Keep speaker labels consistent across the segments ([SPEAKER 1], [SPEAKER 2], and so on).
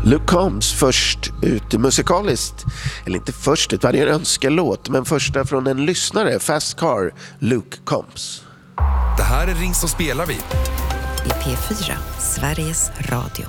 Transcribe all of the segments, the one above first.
[SPEAKER 1] Luke Combs först ut musikaliskt, eller inte först ut, varje önskelåt, men första från en lyssnare, Fast Car, Luke Combs.
[SPEAKER 2] Det här är Ring så spelar vi.
[SPEAKER 3] I P4, Sveriges Radio.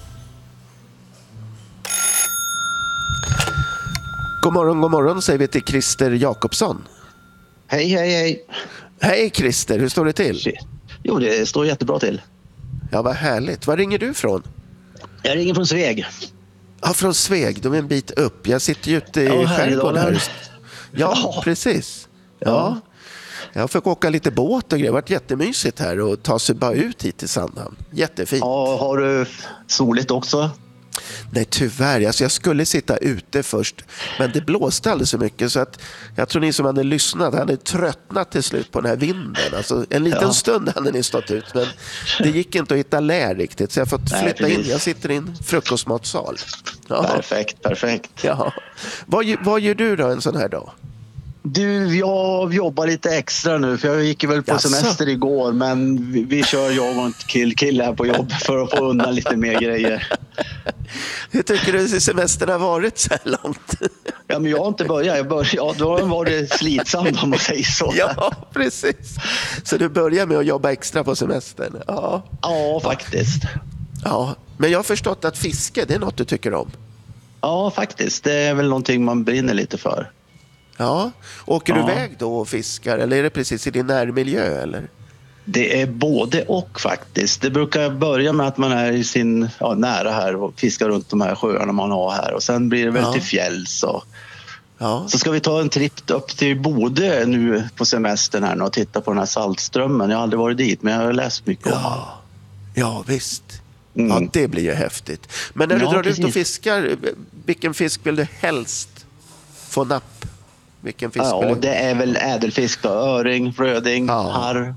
[SPEAKER 1] God morgon säger vi till Christer Jakobsson.
[SPEAKER 4] Hej.
[SPEAKER 1] Hej Christer, hur står det till?
[SPEAKER 4] Jo, det står jättebra till.
[SPEAKER 1] Ja, vad härligt. Var ringer du från?
[SPEAKER 4] Jag ringer från Sveg.
[SPEAKER 1] Ja, från Sveg. De är en bit upp. Jag sitter ju ute i skärgården här. Ja, precis. Ja. Jag fick åka lite båt och grejer. Det har varit jättemysigt här och ta sig bara ut hit till Sandhamn. Jättefint.
[SPEAKER 4] Ja, har du soligt också?
[SPEAKER 1] Nej, tyvärr. Alltså, jag skulle sitta ute först, men det blåste alldeles så mycket så att jag tror ni som hade lyssnat hade tröttnat till slut på den här vinden. Alltså, en liten stund hade ni stått ut, men det gick inte att hitta lär riktigt, så jag har fått flytta in. Jag sitter i en frukostmatsal. Ja.
[SPEAKER 4] Perfekt.
[SPEAKER 1] Ja. Vad gör du då en sån här dag?
[SPEAKER 4] Du, jag jobbar lite extra nu för jag gick väl på semester igår, men vi kör jag och en kille här på jobb för att få undan lite mer grejer.
[SPEAKER 1] Hur tycker du semestern har varit så här långt?
[SPEAKER 4] Ja, men jag har inte börjat. Då var det slitsamt om man säger så.
[SPEAKER 1] Ja, precis. Så du börjar med att jobba extra på semestern?
[SPEAKER 4] Ja, faktiskt.
[SPEAKER 1] Ja, men jag har förstått att fiske, det är något du tycker om.
[SPEAKER 4] Ja, faktiskt. Det är väl någonting man brinner lite för.
[SPEAKER 1] Ja, åker du iväg då och fiskar eller är det precis i din närmiljö eller?
[SPEAKER 4] Det är både och faktiskt. Det brukar börja med att man är i sin nära här och fiskar runt de här sjöarna man har här och sen blir det väl till fjälls och så ska vi ta en tripp upp till Bodö nu på semestern här och titta på den här Saltströmmen. Jag har aldrig varit dit men jag har läst mycket om det.
[SPEAKER 1] Ja, visst. Ja, det blir ju häftigt. Men när du drar ut och fiskar, vilken fisk vill du helst få napp? Vilken fisk vill du?
[SPEAKER 4] Det är väl ädelfisk då. Öring, röding, harr.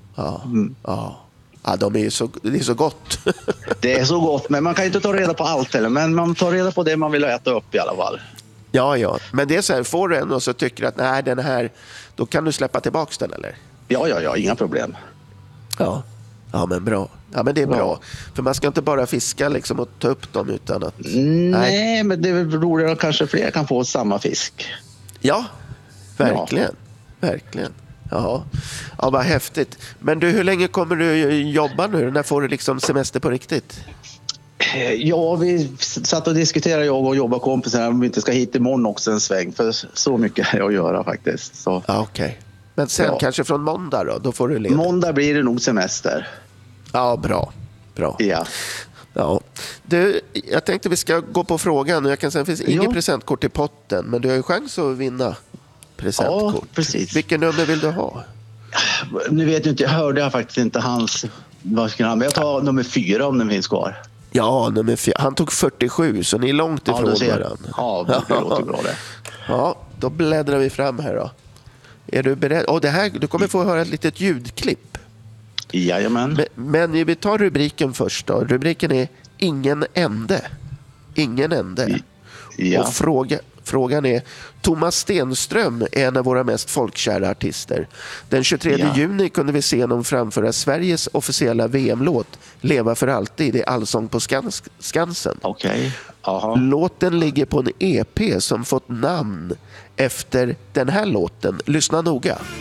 [SPEAKER 1] Ja, det är så gott.
[SPEAKER 4] Det är så gott, men man kan ju inte ta reda på allt heller. Men man tar reda på det man vill äta upp i alla fall.
[SPEAKER 1] Ja. Men det är så här, får du en och så tycker du att nej, den här, då kan du släppa tillbaka den eller?
[SPEAKER 4] Ja, inga problem.
[SPEAKER 1] Ja, men bra. Ja, men det är bra. För man ska inte bara fiska liksom och ta upp dem utan att...
[SPEAKER 4] Nej, men det är väl roligare att kanske fler kan få samma fisk.
[SPEAKER 1] Ja, verkligen. Ja, vad häftigt. Men du, hur länge kommer du jobba nu? När får du liksom semester på riktigt?
[SPEAKER 4] Ja, vi satt och diskuterade, jag och jobbarkompisar, om vi inte ska hit imorgon också en sväng. För så mycket är att göra faktiskt. Så.
[SPEAKER 1] Ja, okej. Men sen kanske från måndag då får du leda.
[SPEAKER 4] Måndag blir det nog semester.
[SPEAKER 1] Ja, bra. Ja. Du, jag tänkte vi ska gå på frågan. Jag kan säga att det finns ingen presentkort i potten, men du har ju chans att vinna presentkort.
[SPEAKER 4] Ja, precis.
[SPEAKER 1] Vilken nummer vill du ha?
[SPEAKER 4] Nu vet jag inte, jag hörde faktiskt inte hans. Vad ska han? Men jag tar nummer 4 om den finns kvar.
[SPEAKER 1] Ja, nummer 4. Han tog 47, så ni är långt ifrån varandra.
[SPEAKER 4] Ja, det låter bra det.
[SPEAKER 1] Ja, då bläddrar vi fram här då. Är du beredd? Du kommer få höra ett litet ljudklipp.
[SPEAKER 4] Jajamän.
[SPEAKER 1] Men vi tar rubriken först då. Rubriken är Ingen ände.
[SPEAKER 4] Ja.
[SPEAKER 1] Och frågan är: Thomas Stenström är en av våra mest folkkära artister. Den 23 juni kunde vi se honom framföra Sveriges officiella VM-låt Leva för alltid i Allsång på Skansen.
[SPEAKER 4] Okej.
[SPEAKER 1] Låten ligger på en EP som fått namn efter den här låten. Lyssna noga.